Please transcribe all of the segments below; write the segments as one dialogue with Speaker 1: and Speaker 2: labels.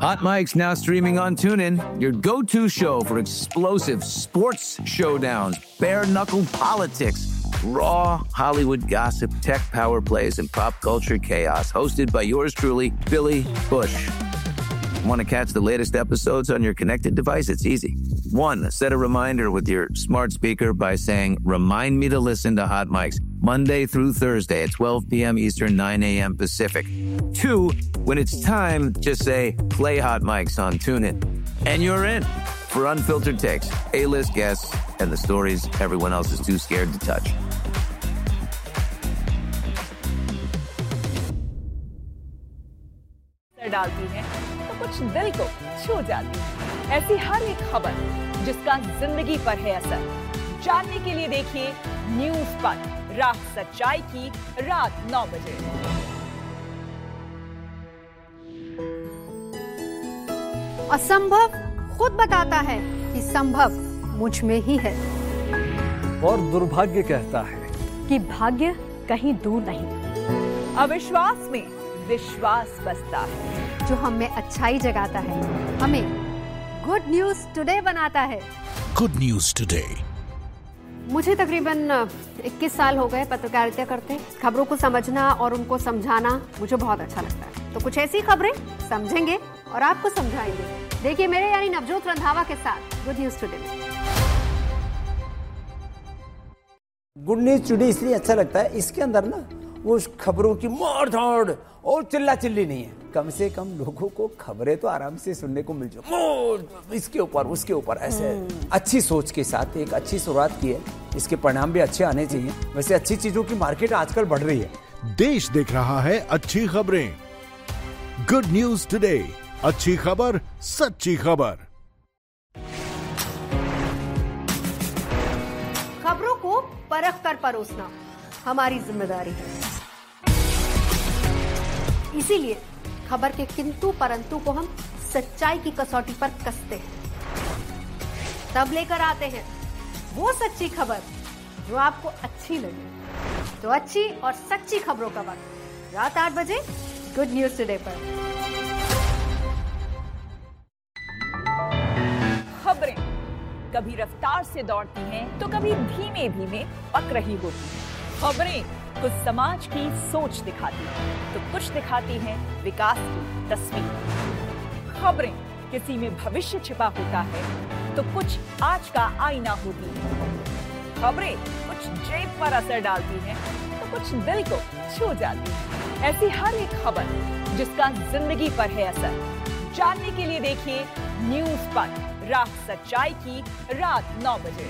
Speaker 1: Hot Mic's now streaming on TuneIn, your go-to show for explosive sports showdowns, bare-knuckle politics, raw Hollywood gossip, tech power plays, and pop culture chaos. Hosted by yours truly, Billy Bush. Want to catch the latest episodes on your connected device? It's easy. 1, set a reminder with your smart speaker by saying, "Remind me to listen to Hot Mics Monday through Thursday at 12 p.m. Eastern, 9 a.m. Pacific." 2, when it's time, just say, "Play Hot Mics on TuneIn." And you're in for unfiltered takes, A-list guests, and the stories everyone else is too scared to touch.
Speaker 2: डालती हैं तो कुछ दिल को छू जाती है। ऐसी हर एक खबर जिसका जिंदगी पर है असर, जानने के लिए देखिए न्यूज़ पर, रात सच्चाई की, रात 9 बजे।
Speaker 3: असंभव खुद बताता है कि संभव मुझ में ही है,
Speaker 4: और दुर्भाग्य कहता है
Speaker 5: कि भाग्य कहीं दूर नहीं।
Speaker 2: अविश्वास में विश्वास बसता है,
Speaker 3: जो हमें अच्छाई जगाता है, हमें गुड न्यूज टुडे बनाता है।
Speaker 6: Good news today.
Speaker 3: मुझे तकरीबन 21 साल हो गए पत्रकारिता करते। खबरों को समझना और उनको समझाना मुझे बहुत अच्छा लगता है। तो कुछ ऐसी खबरें समझेंगे और आपको समझाएंगे। देखिए मेरे यानी नवजोत रंधावा के साथ गुड न्यूज टुडे में।
Speaker 7: गुड न्यूज टुडे इसलिए अच्छा लगता है, इसके अंदर ना वो खबरों की मार धाड़ और चिल्ला चिल्ली नहीं है। कम से कम लोगों को खबरें तो आराम से सुनने को मिल जाए, इसके ऊपर उसके ऊपर ऐसे अच्छी सोच के साथ एक अच्छी शुरुआत की है। इसके परिणाम भी अच्छे आने चाहिए। वैसे अच्छी चीजों की मार्केट आजकल बढ़ रही है।
Speaker 6: देश देख रहा है अच्छी खबरें। गुड न्यूज टुडे, अच्छी खबर, सच्ची खबर।
Speaker 3: खबरों को परख कर परोसना हमारी जिम्मेदारी है। इसीलिए खबर के किंतु परंतु को हम सच्चाई की कसौटी पर कसते हैं। तब लेकर आते हैं वो सच्ची खबर जो आपको अच्छी लगे। तो अच्छी और सच्ची खबरों का वक्त रात 8 बजे गुड न्यूज टुडे पर।
Speaker 2: खबरें कभी रफ्तार से दौड़ती हैं तो कभी धीमे धीमे पक रही होती हैं। खबरें कुछ समाज की सोच दिखाती हैं तो कुछ दिखाती हैं विकास की तस्वीर। खबरें किसी में भविष्य छिपा होता है तो कुछ आज का आईना होती है। खबरें कुछ जेब पर असर डालती हैं तो कुछ दिल को छू जाती है। ऐसी हर एक खबर जिसका जिंदगी पर है असर, जानने के लिए देखिए न्यूज़ पर, रात सच्चाई की, रात 9 बजे।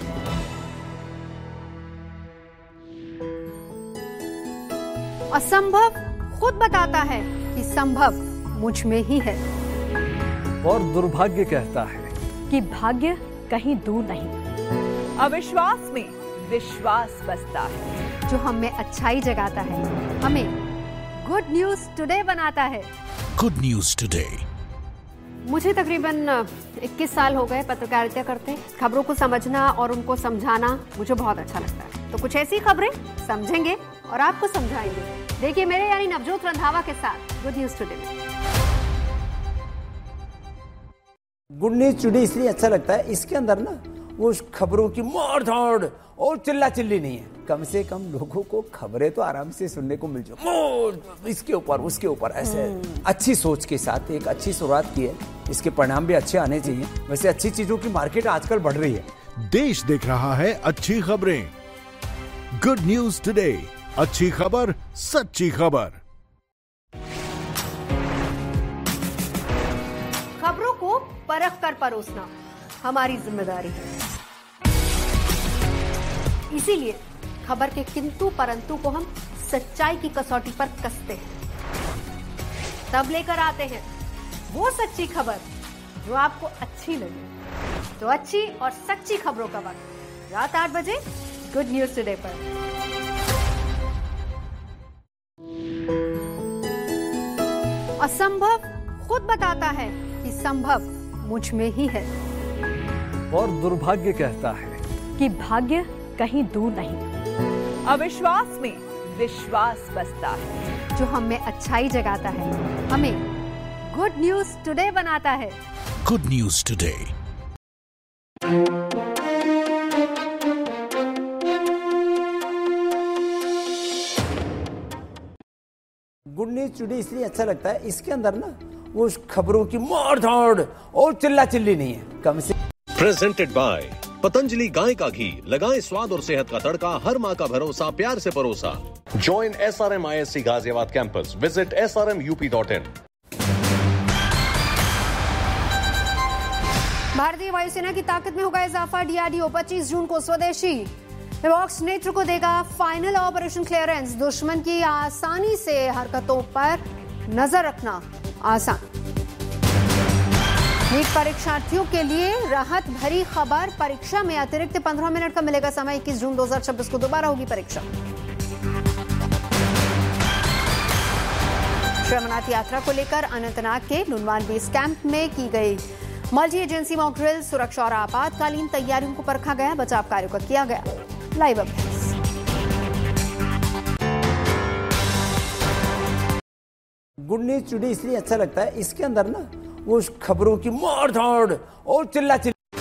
Speaker 3: असंभव खुद बताता है कि संभव मुझ में ही है,
Speaker 4: और दुर्भाग्य कहता है
Speaker 5: कि भाग्य कहीं दूर नहीं।
Speaker 2: अविश्वास में विश्वास बसता है,
Speaker 3: जो हमें अच्छाई जगाता है, हमें गुड न्यूज टुडे बनाता है।
Speaker 6: Good news today.
Speaker 3: मुझे तकरीबन 21 साल हो गए पत्रकारिता करते। खबरों को समझना और उनको समझाना मुझे बहुत अच्छा लगता है। तो कुछ ऐसी खबरें समझेंगे और आपको समझाएंगे। देखिए मेरे यानी नवजोत रंधावा के साथ गुड न्यूज टुडे में।
Speaker 7: गुड न्यूज टुडे इसलिए अच्छा लगता है, इसके अंदर ना वो खबरों की मार धाड़ और चिल्ला चिल्ली नहीं है। कम से कम लोगों को खबरें तो आराम से सुनने को मिल जाए, इसके ऊपर उसके ऊपर ऐसे अच्छी सोच के साथ एक अच्छी शुरुआत की है। इसके परिणाम भी अच्छे आने चाहिए। वैसे अच्छी चीजों की मार्केट आजकल बढ़ रही है।
Speaker 6: देश देख रहा है अच्छी खबरें। गुड न्यूज टुडे, अच्छी खबर, सच्ची खबर।
Speaker 3: खबरों को परख कर परोसना हमारी जिम्मेदारी है। इसीलिए खबर के किंतु परंतु को हम सच्चाई की कसौटी पर कसते हैं। तब लेकर आते हैं वो सच्ची खबर जो आपको अच्छी लगे। तो अच्छी और सच्ची खबरों का वक्त रात 8 बजे गुड न्यूज टुडे पर। असंभव खुद बताता है कि संभव मुझ में ही है,
Speaker 4: और दुर्भाग्य कहता है
Speaker 5: कि भाग्य कहीं दूर नहीं।
Speaker 2: अविश्वास में विश्वास बसता है,
Speaker 3: जो हमें अच्छाई जगाता है, हमें गुड न्यूज टुडे बनाता है।
Speaker 6: Good news today.
Speaker 7: Good news today इसलिए अच्छा लगता है, इसके अंदर ना वो खबरों की मार धाड़ और चिल्ला चिल्ली नहीं है, कम से।
Speaker 8: प्रेजेंटेड बाय पतंजलि गाय का घी, लगाएं स्वाद और सेहत का तड़का, हर माँ का भरोसा, प्यार से परोसा। Join SRM ISC Ghaziabad campus, visit srmup.in।
Speaker 3: भारतीय वायुसेना की ताकत में होगा इजाफा, DRDO 25 जून को स्वदेशी एवॉक्स नेत्र को देगा फाइनल ऑपरेशन क्लियरेंस। दुश्मन की आसानी से हरकतों पर नजर रखना आसान। नीट परीक्षार्थियों के लिए राहत भरी खबर, परीक्षा में अतिरिक्त 15 मिनट का मिलेगा समय। 21 जून 2026 को दोबारा होगी परीक्षा। श्री अमरनाथ यात्रा को लेकर अनंतनाग के नुनवान बेस कैंप में की गई मल्टी एजेंसी मॉक ड्रिल, सुरक्षा और आपातकालीन तैयारियों को परखा गया, बचाव कार्यों का किया गया लाइव अभ्यास।
Speaker 7: गुड न्यूज टुडे इसलिए अच्छा लगता है, इसके अंदर ना वो खबरों की मार धाड़ और चिल्ला चिल्ली।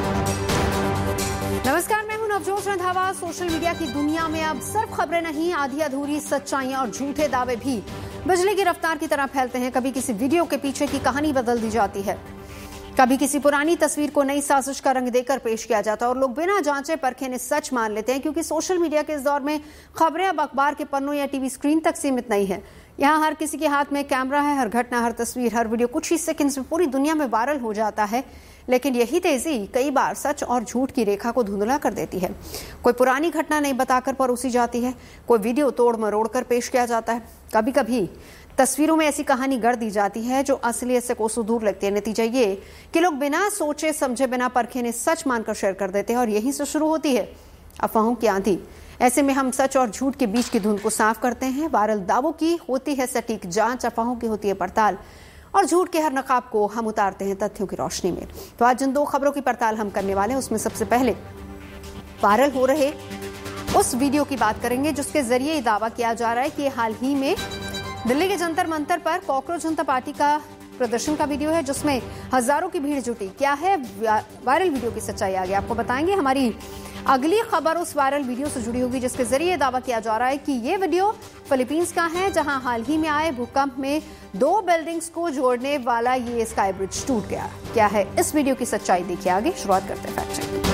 Speaker 3: नमस्कार, मैं हूं नवजोत रंधावा। सोशल मीडिया की दुनिया में अब सिर्फ खबरें नहीं, आधी अधूरी सच्चाइयां और झूठे दावे भी बिजली की रफ्तार की तरह फैलते हैं। कभी किसी वीडियो के पीछे की कहानी बदल दी जाती है, कभी किसी पुरानी तस्वीर को नई साजिश का रंग देकर पेश किया जाता है और लोग बिना जांचे परखे ने सच मान लेते हैं। क्योंकि सोशल मीडिया के इस दौर में खबरें अब अखबार के पन्नों या टीवी स्क्रीन तक सीमित नहीं है। यहाँ हर किसी के हाथ में कैमरा है, हर घटना, हर तस्वीर, हर वीडियो कुछ ही सेकंड्स में पूरी दुनिया में वायरल हो जाता है। लेकिन यही तेजी कई बार सच और झूठ की रेखा को धुंधला कर देती है। कोई पुरानी घटना नहीं बताकर परोसी जाती है, कोई वीडियो तोड़ मरोड़ कर पेश किया जाता है। कभी कभी तस्वीरों में ऐसी कहानी गढ़ दी जाती है जो असलियत से कोसों दूर लगती है। नतीजा ये कि लोग बिना सोचे समझे, बिना परखे ने सच मानकर शेयर कर देते हैं और यहीं से शुरू होती है अफवाहों की आंधी। ऐसे में हम सच और झूठ के बीच की धुंध को साफ करते हैं। वायरल दावों की होती है सटीक जांच, अफवाहों की होती है पड़ताल और झूठ के हर नकाब को हम उतारते हैं तथ्यों की रोशनी में। तो आज जिन दो खबरों की पड़ताल हम करने वाले हैं उसमें सबसे पहले वायरल हो रहे उस वीडियो की बात करेंगे जिसके जरिए ये दावा किया जा रहा है कि हाल ही में दिल्ली के जंतर मंतर पर कॉकरोच जनता पार्टी का प्रदर्शन का वीडियो है जिसमें हजारों की भीड़ जुटी। क्या है वायरल वीडियो की सच्चाई, आगे आपको बताएंगे। हमारी अगली खबर उस वायरल वीडियो से जुड़ी होगी जिसके जरिए दावा किया जा रहा है कि ये वीडियो फिलीपींस का है जहां हाल ही में आए भूकंप में 2 बिल्डिंग्स को जोड़ने वाला ये स्काई ब्रिज टूट गया। क्या है इस वीडियो की सच्चाई, देखिए आगे। शुरुआत करते हैं fact check.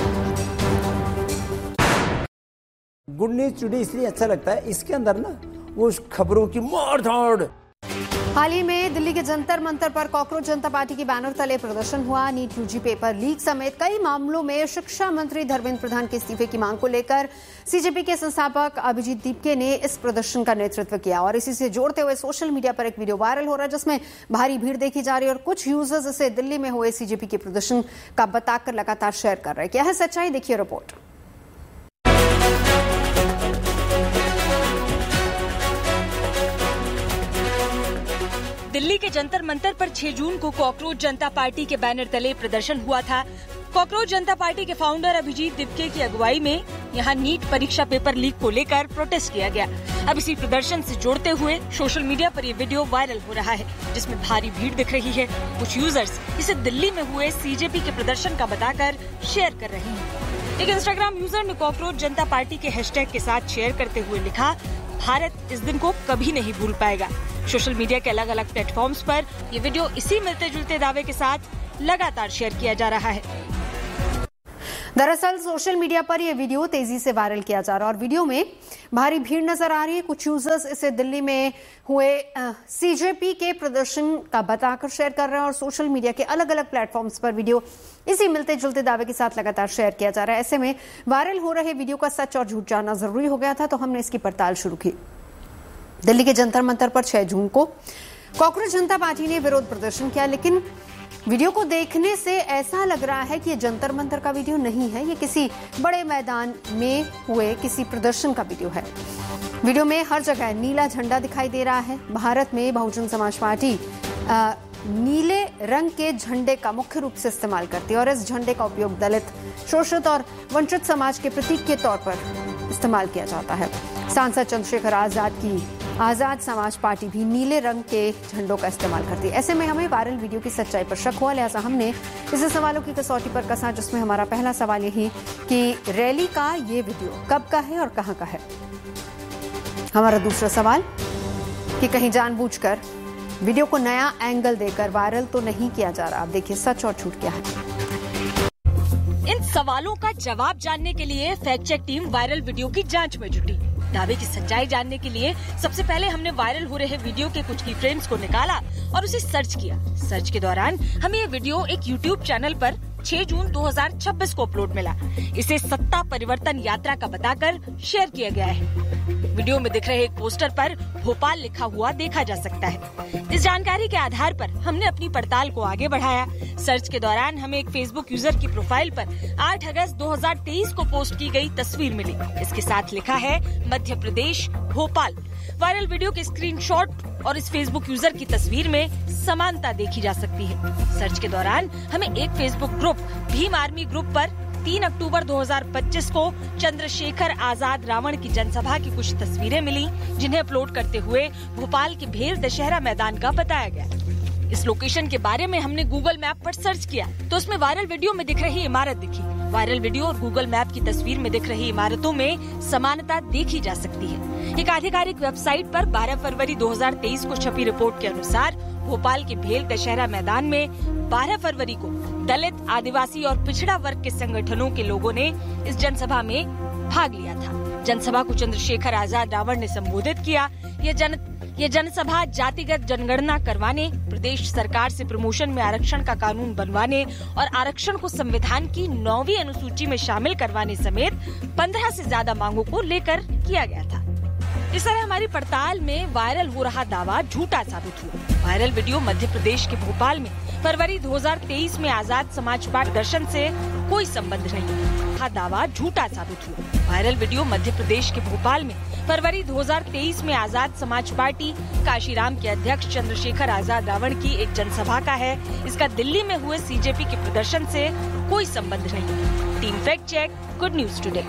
Speaker 7: Good news today इसलिए अच्छा लगता है, इसके अंदर ना वो खबरों की मार धाड़।
Speaker 3: हाल ही में दिल्ली के जंतर मंतर पर कॉकरोच जनता पार्टी के बैनर तले प्रदर्शन हुआ। नीट यूजी पेपर लीक समेत कई मामलों में शिक्षा मंत्री धर्मेंद्र प्रधान के इस्तीफे की मांग को लेकर सीजेपी के संस्थापक अभिजीत दीपके ने इस प्रदर्शन का नेतृत्व किया और इसी से जोड़ते हुए सोशल मीडिया पर एक वीडियो वायरल हो रहा है जिसमें भारी भीड़ देखी जा रही है और कुछ यूजर्स इसे दिल्ली में हुए सीजेपी के प्रदर्शन का बताकर लगातार शेयर कर रहे हैं। क्या है सच्चाई, देखिए रिपोर्ट।
Speaker 9: दिल्ली के जंतर मंतर पर 6 जून को कॉकरोच जनता पार्टी के बैनर तले प्रदर्शन हुआ था। कॉकरोच जनता पार्टी के फाउंडर अभिजीत दीपके की अगुवाई में यहां नीट परीक्षा पेपर लीक को लेकर प्रोटेस्ट किया गया। अब इसी प्रदर्शन से जोड़ते हुए सोशल मीडिया पर ये वीडियो वायरल हो रहा है जिसमें भारी भीड़ दिख रही है। कुछ यूजर्स इसे दिल्ली में हुए सीजेपी के प्रदर्शन का बताकर शेयर कर रहे हैं। एक इंस्टाग्राम यूजर ने कॉकरोच जनता पार्टी के हैशटैग के साथ शेयर करते हुए लिखा, भारत इस दिन को कभी नहीं भूल पाएगा। सोशल मीडिया के अलग अलग प्लेटफॉर्म्स पर ये वीडियो इसी मिलते जुलते दावे के साथ लगातार शेयर किया जा रहा है।
Speaker 3: दरअसल सोशल मीडिया पर यह वीडियो तेजी से वायरल किया जा रहा है और वीडियो में भारी भीड़ नजर आ रही है। कुछ यूजर्स इसे दिल्ली में हुए सीजेपी के प्रदर्शन का बताकर शेयर कर रहे हैं और सोशल मीडिया के अलग अलग प्लेटफॉर्म्स पर वीडियो इसी मिलते जुलते दावे के साथ लगातार शेयर किया जा रहा है। ऐसे में वायरल हो रहे वीडियो का सच और झूठ जानना जरूरी हो गया था तो हमने इसकी पड़ताल शुरू की। दिल्ली के जंतर मंतर पर 6 जून को कॉकरोच जनता पार्टी ने विरोध प्रदर्शन किया, लेकिन वीडियो को देखने से ऐसा लग रहा है कि ये जंतर मंतर का वीडियो नहीं है, ये किसी बड़े मैदान में हुए किसी प्रदर्शन का वीडियो है। वीडियो में हर जगह नीला झंडा दिखाई दे रहा है। भारत में बहुजन समाज पार्टी नीले रंग के झंडे का मुख्य रूप से इस्तेमाल करती है और इस झंडे का उपयोग दलित, शोषित और वंचित समाज के प्रतीक के तौर पर इस्तेमाल किया जाता है। सांसद चंद्रशेखर आजाद की आजाद समाज पार्टी भी नीले रंग के झंडों का इस्तेमाल करती है। ऐसे में हमें वायरल वीडियो की सच्चाई पर शक हुआ, लिहाजा हमने इसे सवालों की कसौटी पर कसा, जिसमें हमारा पहला सवाल यही कि रैली का ये वीडियो कब का है और कहां का है। हमारा दूसरा सवाल कि कहीं जानबूझकर वीडियो को नया एंगल देकर वायरल तो नहीं किया जा रहा। आप देखिए सच और झूठ क्या है।
Speaker 9: इन सवालों का जवाब जानने के लिए fact check team viral video की जांच में जुटी। दावे की सच्चाई जानने के लिए सबसे पहले हमने वायरल हो रहे वीडियो के कुछ की फ्रेम्स को निकाला और उसे सर्च किया। सर्च के दौरान हमें ये वीडियो एक यूट्यूब चैनल पर 6 जून 2026 को अपलोड मिला। इसे सत्ता परिवर्तन यात्रा का बताकर शेयर किया गया है। वीडियो में दिख रहे एक पोस्टर पर भोपाल लिखा हुआ देखा जा सकता है। इस जानकारी के आधार पर हमने अपनी पड़ताल को आगे बढ़ाया। सर्च के दौरान हमें एक फेसबुक यूजर की प्रोफाइल पर 8 अगस्त 2023 को पोस्ट की गई तस्वीर मिली। इसके साथ लिखा है मध्य प्रदेश भोपाल। वायरल वीडियो के स्क्रीनशॉट और इस फेसबुक यूजर की तस्वीर में समानता देखी जा सकती है। सर्च के दौरान हमें एक Facebook group Bhim army group पर 3 अक्टूबर 2025 को चंद्रशेखर आजाद रावण की जनसभा की कुछ तस्वीरें मिली, जिन्हें अपलोड करते हुए भोपाल के भेल दशहरा मैदान का बताया गया। इस लोकेशन के बारे में हमने गूगल मैप पर सर्च किया तो उसमें वायरल वीडियो में दिख रही इमारत दिखी। वायरल वीडियो और गूगल मैप की तस्वीर में दिख रही इमारतों में समानता देखी जा सकती है। एक आधिकारिक वेबसाइट पर 12 फरवरी 2023 को छपी रिपोर्ट के अनुसार भोपाल के भेल दशहरा मैदान में 12 फरवरी को दलित, आदिवासी और पिछड़ा वर्ग के संगठनों के लोगों ने इस जनसभा में भाग लिया था। जनसभा को चंद्रशेखर आजाद रावण ने संबोधित किया। ये जनसभा जातिगत जनगणना करवाने, प्रदेश सरकार से प्रमोशन में आरक्षण का कानून बनवाने और आरक्षण को संविधान की 9वीं अनुसूची में शामिल करवाने समेत 15 से ज्यादा मांगों को लेकर किया गया था। इस तरह हमारी पड़ताल में वायरल हो रहा दावा झूठा साबित हुआ। वायरल वीडियो मध्य प्रदेश के भोपाल में फरवरी 2023 में आजाद समाज पार्टी दर्शन से कोई संबंध नहीं है। दावा झूठा साबित हुआ। वायरल वीडियो मध्य प्रदेश के भोपाल में फरवरी 2023 में आजाद समाज पार्टी काशीराम के अध्यक्ष चंद्रशेखर आजाद रावण की एक जनसभा का है। इसका दिल्ली में हुए सीजेपी के प्रदर्शन से कोई संबंध नहीं है। Team fact check, good news today.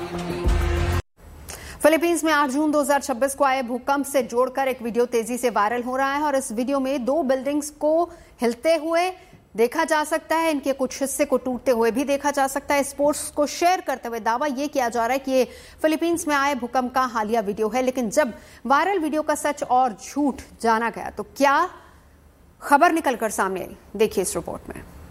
Speaker 3: Philippines में 8 जून 2026 को आए भूकंप से जोड़कर एक वीडियो तेजी से वायरल हो रहा है और इस वीडियो में 2 बिल्डिंग्स को हिलते हुए देखा जा सकता है। इनके कुछ हिस्से को टूटते हुए भी देखा जा सकता है। स्पोर्ट्स को शेयर करते हुए दावा यह किया जा रहा है कि ये फिलीपींस में आए भूकंप का हालिया वीडियो है। लेकिन जब वायरल वीडियो का सच और झूठ जाना गया तो क्या खबर निकलकर सामने आई, देखिए इस रिपोर्ट में।